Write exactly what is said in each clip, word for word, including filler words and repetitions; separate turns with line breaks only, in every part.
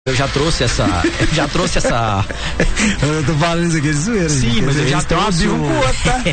Eu já trouxe essa. Eu já trouxe essa.
Eu tô falando isso aqui de zoeira.
Sim, mas eu já trouxe
o... tá?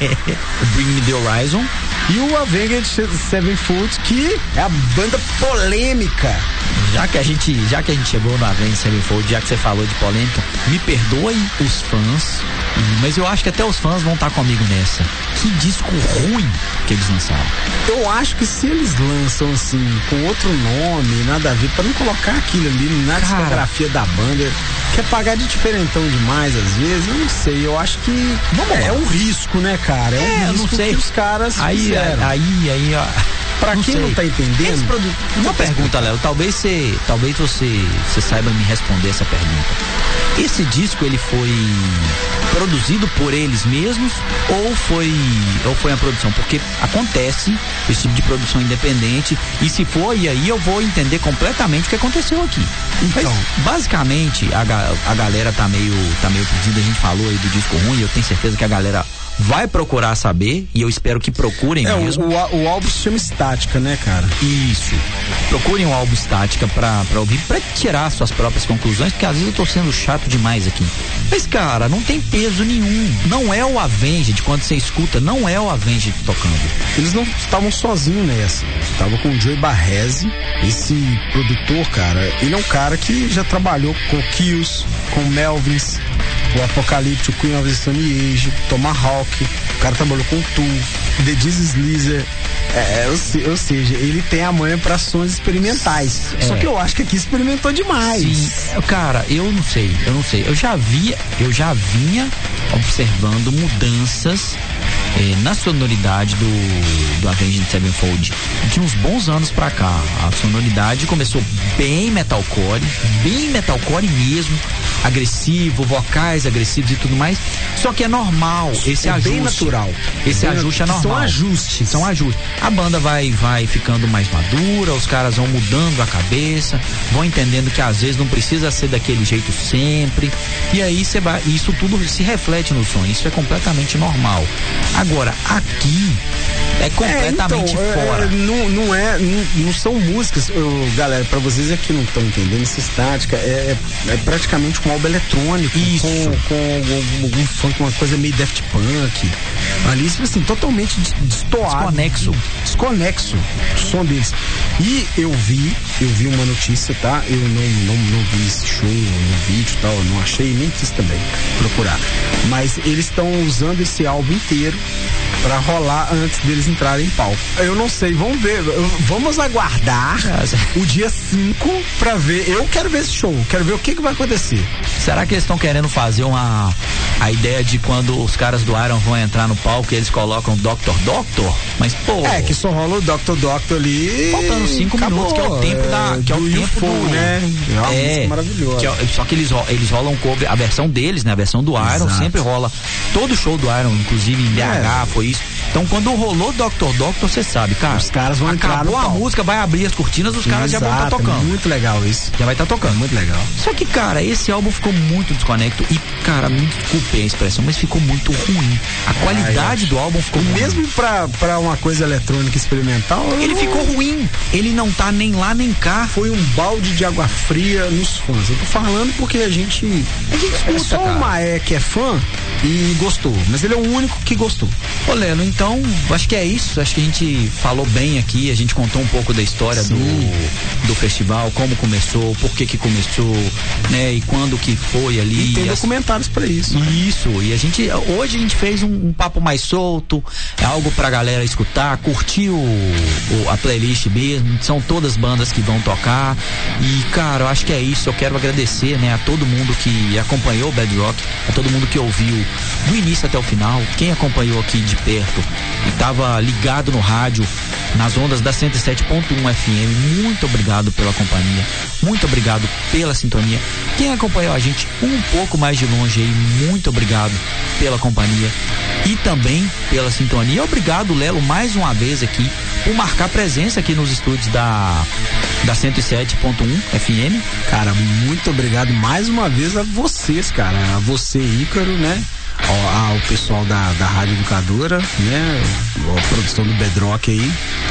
Bring Me The Horizon.
E o Avenged Sevenfold, que é a banda polêmica.
Já que a gente, já que a gente chegou no Avenged Sevenfold, já que você falou de polêmica, me perdoem os fãs, mas eu acho que até os fãs vão estar comigo nessa. Que disco ruim que eles lançaram.
Eu acho que se eles lançam assim, com outro nome, nada a ver, pra não colocar aquilo ali na Cara, discografia da banda, quer pagar de diferentão demais às vezes, eu não sei, eu acho que Vamos é, é um risco, né, cara? É, é um risco
não sei.
que os caras
aí,
fizeram.
Aí, aí, ó.
Pra
não
quem
sei.
não tá entendendo...
Produ... Uma pergunta, Léo, talvez você, talvez você, você saiba me responder essa pergunta. Esse disco, ele foi produzido por eles mesmos ou foi, ou foi a produção? Porque acontece esse tipo de produção independente, e se for, e aí eu vou entender completamente o que aconteceu aqui.
Então,
mas, basicamente, a, a galera tá meio, tá meio perdida, a gente falou aí do disco ruim, eu tenho certeza que a galera vai procurar saber, e eu espero que procurem
é,
mesmo.
O, o, o álbum se chama Estática, né, cara?
Isso. Procurem o álbum Estática pra, pra ouvir, pra tirar suas próprias conclusões, porque às vezes eu tô sendo chato demais aqui. Mas, cara, não tem peso nenhum. Não é o Avenged, quando você escuta, não é o Avenged tocando.
Eles não estavam sozinhos nessa. Tava com o Joey Barrese, esse produtor, cara, ele é um cara que já trabalhou com Kills, com Melvins, o Apocalipse, o Queen of the Stone Age, Tomahawk, o cara trabalhou com Tool, The Jesus Lizard, é, ou, ou seja, ele tem a manha pra sons experimentais. É. Só que eu acho que aqui experimentou demais.
Sim, cara, eu não sei, eu não sei. Eu já via, eu já vinha observando mudanças eh, na sonoridade do, do Avenged Sevenfold de uns bons anos pra cá. A sonoridade começou bem metalcore, bem metalcore mesmo, agressivo, vocais agressivos e tudo mais. Só que é normal esse
é
ajuste.
Bem natural.
Esse
bem
ajuste é normal.
São ajustes.
São ajustes. A banda vai, vai ficando mais madura, os caras vão mudando a cabeça, vão entendendo que às vezes não precisa ser daquele jeito sempre. E aí você vai, isso tudo se reflete no som. Isso é completamente normal. Agora, aqui é completamente
é, então,
fora.
É, não, não é, não, não são músicas, eu, galera, pra vocês aqui não estão entendendo, essa estática é, é, é praticamente um álbum eletrônico.
Isso.
Com, com algum funk, uma coisa meio Daft Punk. Ali, assim, totalmente destoado.
Desconexo.
Desconexo do som deles. E eu vi, eu vi uma notícia, tá? Eu não, não, não vi esse show no vídeo e tal, eu não achei, nem quis também procurar. Mas eles estão usando esse álbum inteiro pra rolar antes deles entrarem em palco. Eu não sei, vamos ver, vamos aguardar o dia cinco pra ver. Eu quero ver esse show, quero ver o que que vai acontecer.
Será que eles estão querendo fazer uma a ideia de quando os caras do Iron vão entrar no palco e eles colocam doutor Doctor? Mas pô,
é que só rola o doutor Doctor ali
faltando cinco minutos, que é o tempo da que é o tempo
U F O,
do,
né? É uma
é,
música maravilhosa.
Que é, só que eles eles rolam cover, a versão deles, né? A versão do Iron. Exato. Sempre rola. Todo show do Iron, inclusive em B H, é. Foi isso. Então quando rolou doutor Doctor, você sabe, cara,
os caras vão entrar no
a
palco.
Música, vai abrir as cortinas, os caras
Exato,
já vão estar tá tocando.
Muito legal isso.
Já vai estar tá tocando.
Muito legal.
Só que, cara, esse álbum ficou muito desconecto e, cara, me desculpe a expressão, mas ficou muito ruim. A qualidade ah, do álbum ficou ruim.
Mesmo pra, pra uma coisa eletrônica experimental,
ele
eu...
ficou ruim. Ele não tá nem lá nem cá.
Foi um balde de água fria nos fãs. Eu tô falando porque a gente. A gente escuta, é só cara. O Maé que é fã e gostou. Mas ele é o único que gostou.
Ô, Leno, então, acho que é isso. Acho que a gente falou bem aqui. A gente contou um pouco da história do, do festival, como começou, por que que começou, né? E quando que foi ali.
E tem
as...
documentários pra isso. Né?
Isso. E a gente, hoje a gente fez um, um papo mais solto, é algo pra galera escutar, curtir o, o, a playlist mesmo. São todas bandas que vão tocar. E, cara, eu acho que é isso. Eu quero agradecer, né, a todo mundo que acompanhou o Bad Rock, a todo mundo que ouviu do início até o final, quem acompanhou aqui de perto e tava ligado no rádio, nas ondas da cento e sete ponto um F M, muito obrigado pela companhia, muito obrigado pela sintonia. Quem acompanhou a gente um pouco mais de longe aí, muito obrigado pela companhia e também pela sintonia. Obrigado, Lelo, mais uma vez aqui por marcar presença aqui nos estúdios da da cento e sete ponto um F M.
Cara, muito obrigado mais uma vez a vocês, cara, a você, Ícaro, né? Ao, ao pessoal da, da Rádio Educadora, né? A produção do Bedrock aí.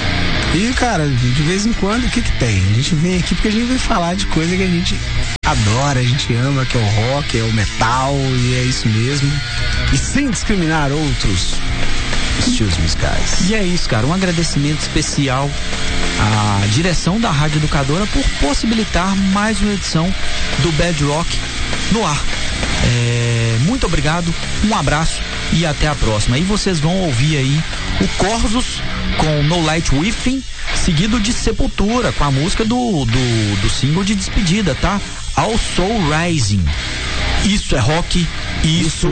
E, cara, de vez em quando, o que que tem? A gente vem aqui porque a gente vem falar de coisa que a gente adora, a gente ama, que é o rock, é o metal, e é isso mesmo. E sem discriminar outros estilos musicais.
E é isso, cara, um agradecimento especial à direção da Rádio Educadora por possibilitar mais uma edição do Bad Rock no ar. É, muito obrigado, um abraço e até a próxima. E vocês vão ouvir aí o Corsos com No Light Within, seguido de Sepultura com a música do, do, do single de despedida, tá? All Soul Rising. Isso é rock, isso